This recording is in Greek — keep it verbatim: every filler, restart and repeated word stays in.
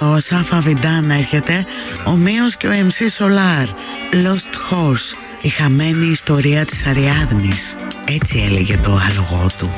ο Σάφα Βιντάν έρχεται, ομοίως και ο εμ σι Solar, Lost Horse, η χαμένη ιστορία της Αριάδνης. Έτσι έλεγε το άλογο του.